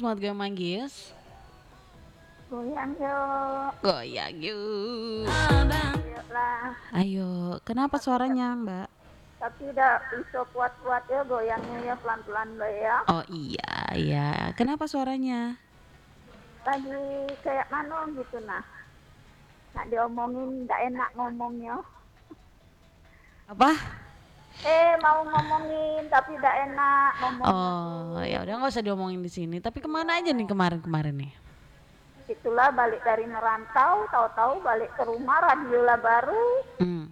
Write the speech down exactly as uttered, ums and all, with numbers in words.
semangat goyang manggis. Goyang yuk. Goyang yuk. Ayolah. Ayo, kenapa suaranya Mbak? Tapi udah bisa kuat-kuat ya goyangnya ya pelan-pelan lo ya. Oh iya, iya. Kenapa suaranya? Lagi kayak mana gitu nah. Nak diomongin nggak enak ngomongnya. Apa? Eh mau ngomongin tapi nggak enak ngomongnya Oh, tuh. ya udah nggak usah diomongin di sini. Tapi kemana aja nih kemarin-kemarin nih? Itulah balik dari merantau, tahu-tahu balik ke rumah radio lah baru. Hmm.